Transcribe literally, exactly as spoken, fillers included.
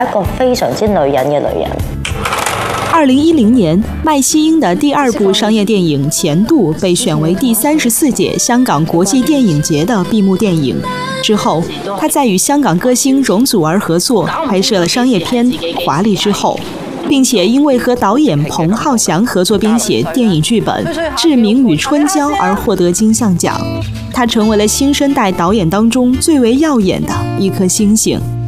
一個非常之女人嘅女人。 二零一零年，麦西英的第二部商业电影《前度》被选为第三十四届香港国际电影节的闭幕电影。之后，他在与香港歌星容祖儿合作拍摄了商业片《华丽之后》，并且因为和导演彭浩翔合作编写电影剧本《志明与春娇》而获得金像奖。他成为了新生代导演当中最为耀眼的一颗星星。